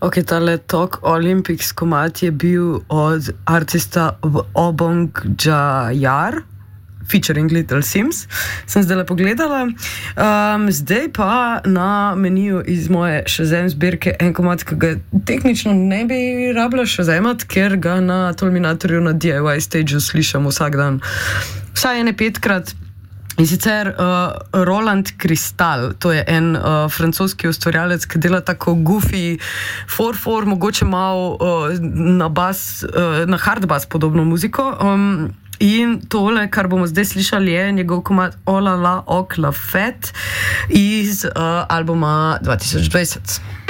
Ok, tale Talk Olympics komad je bil od artista Obong Jajar, featuring Little Sims. Sem zdaj pogledala. Zdaj pa na meniju iz moje Shazam zbirke en komad, ki ga tehnično ne bi rabila Shazamat, ker ga na Tolminatorju na DIY stageu slišam vsak dan. Vsaj ene 5-krat. In sicer Roland Cristal, to je en francoski ustvarjalec, ki dela tako goofy, 4/4, mogoče malo na bas, na hard bass podobno muziko. In tole, kar bomo zdaj slišali, je njegov komad Oh La La Ok La Fête iz albuma 2020.